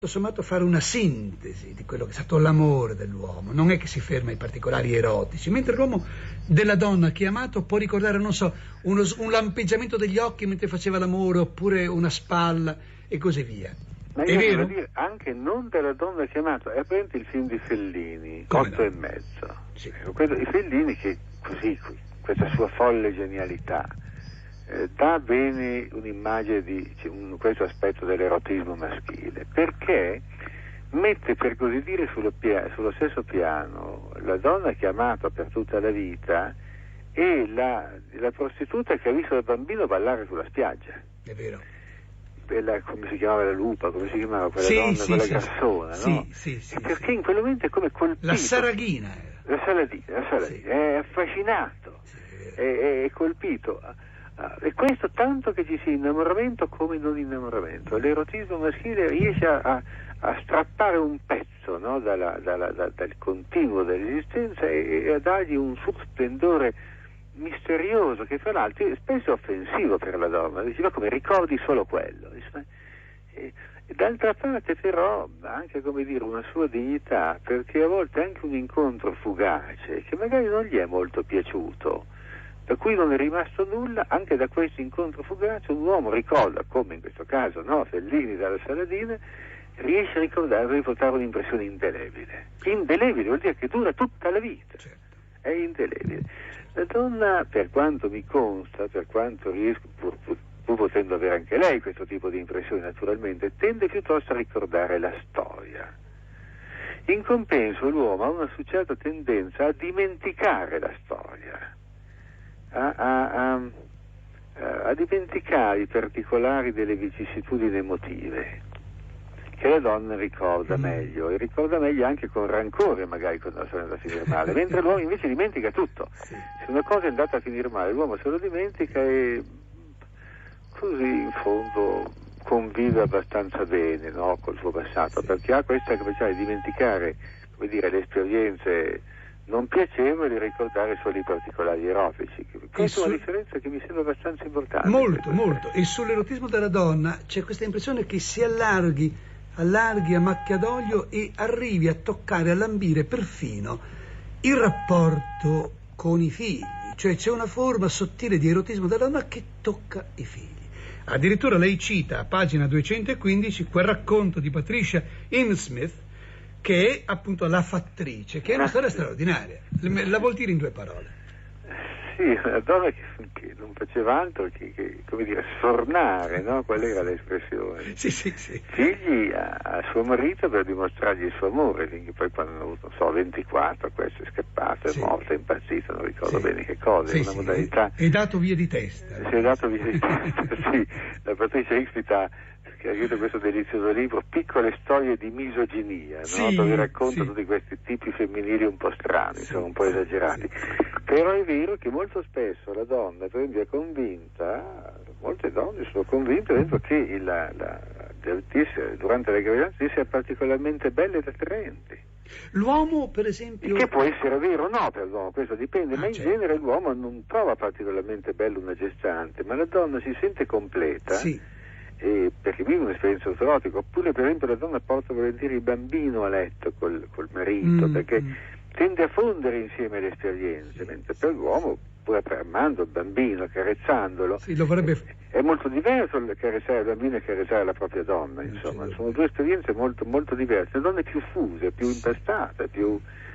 sommato fare una sintesi di quello che è stato l'amore dell'uomo, non è che si ferma ai particolari erotici, mentre l'uomo della donna che ha amato può ricordare, non so, un lampeggiamento degli occhi mentre faceva l'amore, oppure una spalla e così via. Ma È io vero? devo dire, anche non della donna che ha amato, è presente il film di Fellini, Come 8 no? e mezzo. Sì. I Fellini che così, questa sua folle genialità, dà bene un'immagine di questo aspetto dell'erotismo maschile, perché mette, per così dire, sullo stesso piano la donna che ha amato per tutta la vita e la prostituta che ha visto da bambino ballare sulla spiaggia. È vero. Come si chiamava la lupa, come si chiamava quella donna, quella grassona, no? Sì, perché in quel momento è come colpito. La Saraghina. La Saladina. Sì. È affascinato, sì, è colpito. E questo tanto che ci sia innamoramento come non innamoramento. L'erotismo maschile riesce a strappare un pezzo, no? dal continuo dell'esistenza e a dargli un suo splendore misterioso, che fra l'altro è spesso offensivo per la donna. Dice, ma come ricordi solo quello? E d'altra parte però anche, come dire, una sua dignità, perché a volte anche un incontro fugace che magari non gli è molto piaciuto, da cui non è rimasto nulla, anche da questo incontro fugace un uomo ricorda, come in questo caso, no, Fellini dalla Saladina, riesce a ricordare, a riportare un'impressione indelebile. Indelebile vuol dire che dura tutta la vita. Certo. È indelebile. La donna, per quanto mi consta, per quanto riesco, pur potendo avere anche lei questo tipo di impressioni naturalmente, tende piuttosto a ricordare la storia. In compenso l'uomo ha una certa tendenza a dimenticare la storia, a dimenticare i particolari delle vicissitudini emotive che la donna ricorda meglio, e ricorda meglio anche con rancore magari quando la storia è andata a finire male, mentre l'uomo invece dimentica tutto. Sì. Se una cosa è andata a finire male l'uomo se lo dimentica e così in fondo convive abbastanza bene, no, col suo passato, perché ha questa capacità di dimenticare, come dire, le esperienze non piacevoli e ricordare solo i particolari erotici. Questa è una differenza che mi sembra abbastanza importante. Molto. E sull'erotismo della donna c'è questa impressione che si allarghi a macchia d'olio e arrivi a toccare, a lambire perfino il rapporto con i figli, cioè c'è una forma sottile di erotismo della donna che tocca i figli. Addirittura lei cita a pagina 215 quel racconto di Patricia Highsmith che è appunto La fattrice, che è una storia straordinaria. La vuol dire in due parole? Sì, una donna che non faceva altro che come dire, sfornare, no? Qual era l'espressione? Sì. Figli a suo marito per dimostrargli il suo amore, che poi quando hanno avuto, non so, 24, questo è scappato, è morto, è impazzito, non ricordo bene che cosa, è una modalità. È dato via di testa. Si è dato via di testa, sì. La Patricia Highsmith ha scritto questo delizioso libro, Piccole storie di misoginia, no? Dove racconta tutti questi tipi femminili un po' strani, insomma, un po' esagerati. Però è vero che molto spesso la donna, per esempio, è convinta, molte donne sono convinte dentro che durante la gravidanza sia particolarmente belle ed attraenti. L'uomo, per esempio... Che può essere vero o no per l'uomo, questo dipende, ma in genere l'uomo non trova particolarmente bella una gestante, ma la donna si sente completa. Sì. Perché vive un'esperienza autoerotica, oppure per esempio la donna porta volentieri il bambino a letto col marito, perché tende a fondere insieme le esperienze, mentre per l'uomo, pur amando il bambino, accarezzandolo, è molto diverso accarezzare il bambino e accarezzare la propria donna, insomma, sono due esperienze molto, molto diverse. La donna è più fusa, è più impastata, è più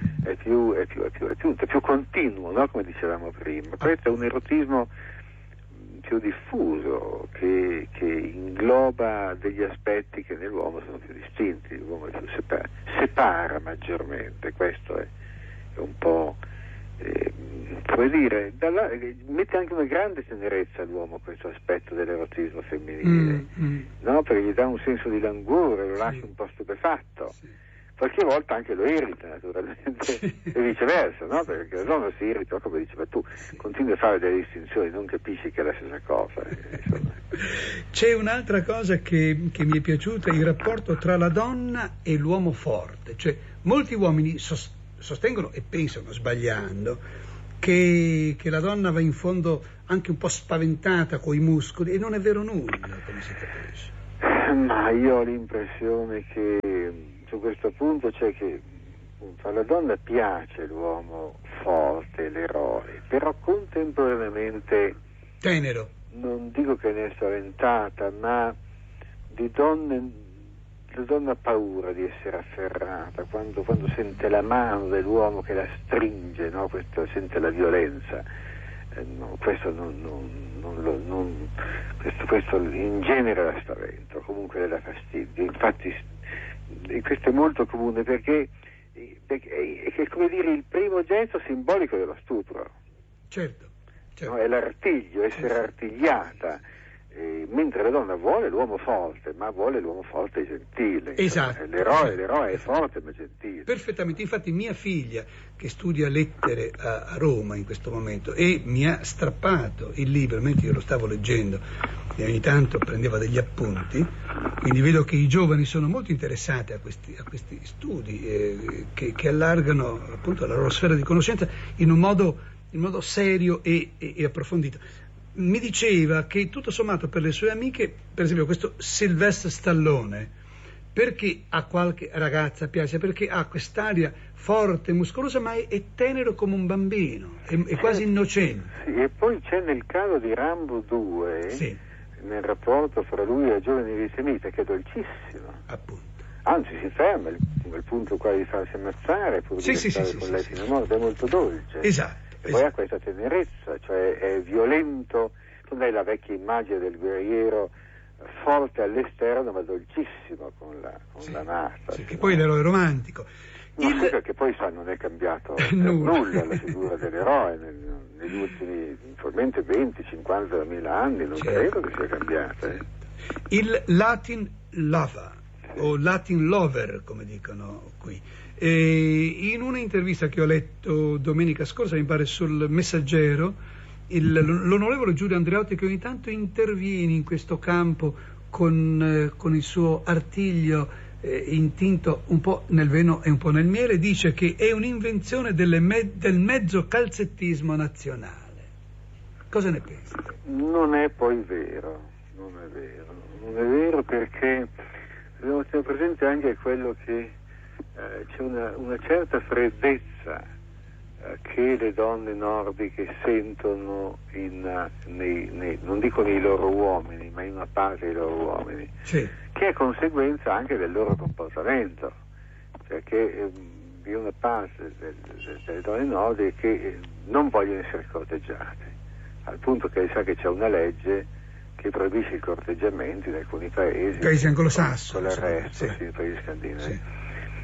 continuo, no? Come dicevamo prima. Questo è un erotismo più diffuso che ingloba degli aspetti che nell'uomo sono più distinti, l'uomo è più separa maggiormente, questo è un po' come dire, mette anche una grande tenerezza all'uomo questo aspetto dell'erotismo femminile, no? Perché gli dà un senso di languore, lo lascia un po' stupefatto. Qualche volta anche lo irrita naturalmente e viceversa, no? Perché la donna si irrita, come dice, ma tu continui a fare delle distinzioni, non capisci che è la stessa cosa. C'è un'altra cosa che mi è piaciuta, il rapporto tra la donna e l'uomo forte, cioè molti uomini sostengono e pensano, sbagliando, che la donna va in fondo anche un po' spaventata coi muscoli, e non è vero nulla, come si capisce. Ma io ho l'impressione che su questo punto c'è che appunto, alla donna piace l'uomo forte, l'eroe, però contemporaneamente tenero. Non dico che ne è spaventata, ma di donne, la donna ha paura di essere afferrata quando sente la mano dell'uomo che la stringe, no? Sente la violenza. Questo questo in genere la spaventa, comunque le dà fastidio. Infatti questo è molto comune perché è come dire il primo gesto simbolico dello stupro. Certo. No? È l'artiglio, essere artigliata. Mentre la donna vuole l'uomo forte, ma vuole l'uomo forte e gentile. Esatto. L'eroe è forte ma gentile. Perfettamente, infatti mia figlia che studia lettere a Roma in questo momento e mi ha strappato il libro mentre io lo stavo leggendo e ogni tanto prendeva degli appunti, quindi vedo che i giovani sono molto interessati a questi studi che allargano appunto la loro sfera di conoscenza in un modo serio e approfondito. Mi diceva che tutto sommato per le sue amiche, per esempio questo Sylvester Stallone, perché a qualche ragazza piace? Perché ha quest'aria forte, muscolosa, ma è tenero come un bambino, è quasi innocente. Sì, e poi c'è nel caso di Rambo 2, sì, nel rapporto fra lui e la giovane vietnamita, che è dolcissimo. Appunto. Anzi, si ferma al punto quasi di farsi ammazzare pur di stare con lei fino a morte, è molto dolce. Esatto. E poi ha questa tenerezza, cioè è violento, tu hai la vecchia immagine del guerriero forte all'esterno ma dolcissimo con la nata. Sì, che poi l'eroe romantico. Sì, perché poi non è cambiato per nulla la figura dell'eroe negli ultimi probabilmente 20, 50, 1000 anni, non credo che sia cambiata. Il Latin lover, o Latin lover come dicono qui. In un'intervista che ho letto domenica scorsa, mi pare sul Messaggero, l'onorevole Giulio Andreotti, che ogni tanto interviene in questo campo con il suo artiglio intinto un po' nel veno e un po' nel miele, dice che è un'invenzione del mezzo calzettismo nazionale. Cosa ne pensi? Non è poi vero, non è vero perché dobbiamo tenere presente anche quello che c'è una certa freddezza che le donne nordiche sentono non dico nei loro uomini, ma in una parte dei loro uomini, sì, che è conseguenza anche del loro comportamento, perché vi è una parte delle donne nordiche che non vogliono essere corteggiate, al punto che sa che c'è una legge che proibisce il corteggiamento in alcuni paesi anglosassoni, con l'arresto, sì, nei paesi scandinavi. Sì.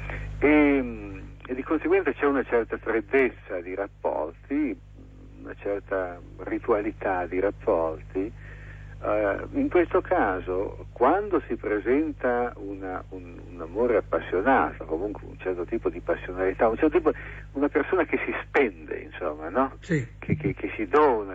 E di conseguenza c'è una certa freddezza di rapporti, una certa ritualità di rapporti. In questo caso, quando si presenta un amore appassionato, comunque un certo tipo di passionalità, una persona che si spende, insomma, no? Sì. Che si dona,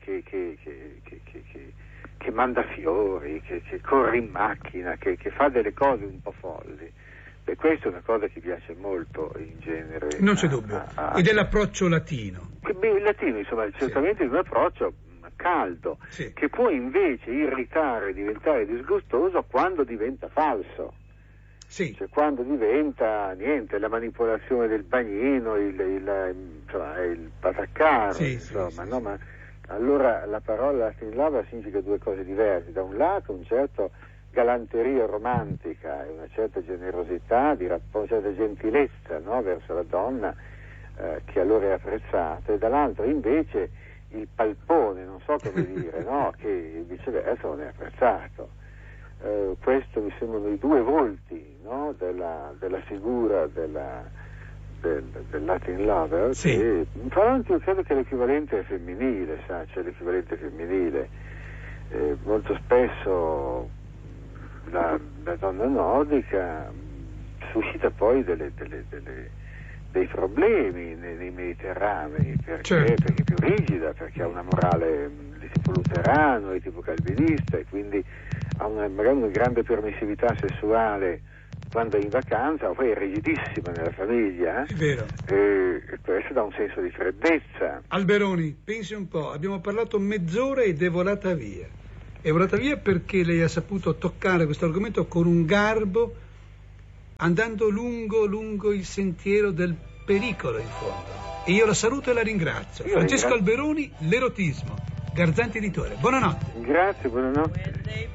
che manda fiori, che corre in macchina, che fa delle cose un po' folli. E questa è una cosa che piace molto in genere. Non c'è dubbio. E dell'approccio latino. Il latino, insomma, certamente è un approccio caldo, sì, che può invece irritare, diventare disgustoso quando diventa falso. Sì. Cioè quando diventa la manipolazione del bagnino, il pataccaro, sì, insomma, sì, no? Ma allora la parola Latin lover significa due cose diverse. Da un lato un certo galanteria romantica e una certa generosità di rapporto, una certa gentilezza, no? Verso la donna che allora è apprezzata, e dall'altro invece il palpone, non so come dire, no? Che viceversa non è apprezzato. Questo mi sembrano i due volti, no? della figura del Latin lover, sì, che tra l'altro io credo che l'equivalente è femminile, c'è l'equivalente femminile. Molto spesso la donna nordica suscita poi dei problemi nei mediterranei, perché è più rigida, perché ha una morale di tipo luterano, di tipo calvinista, e quindi ha magari una grande permissività sessuale quando è in vacanza, poi è rigidissima nella famiglia. È vero. E questo dà un senso di freddezza. Alberoni, pensi un po', abbiamo parlato mezz'ora e è volata via. È volata via perché lei ha saputo toccare questo argomento con un garbo, andando lungo il sentiero del pericolo in fondo. E io la saluto e la ringrazio. Francesco Alberoni, L'erotismo, Garzanti Editore. Buonanotte. Grazie, buonanotte.